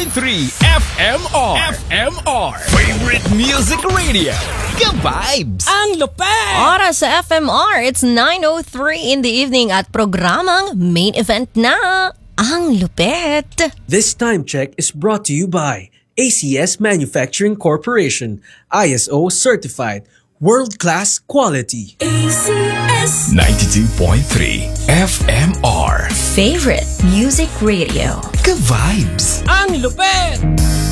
FMR. FMR. Favorite Music Radio. Ka-vibes. Ang lupet! Oras sa FMR, it's 9:03 in the evening at programang main event na, Ang Lupet. This time check is brought to you by ACS Manufacturing Corporation, ISO certified, world-class quality. ACS 92.3 FMR. Favorite Music Radio. Ka-vibes. Ang lupet!